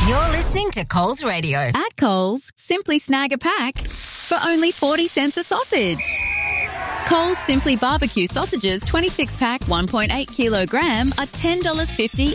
You're listening to Coles Radio. At Coles, simply snag a pack for only 40 cents a sausage. Coles Simply Barbecue sausages 26-pack 1.8 kilogram are $10.50